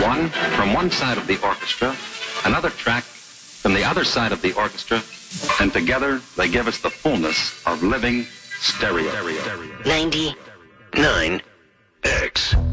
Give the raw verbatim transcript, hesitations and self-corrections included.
One from one side of the orchestra, another track from the other side of the orchestra, and together they give us the fullness of living stereo. ninety-nine X.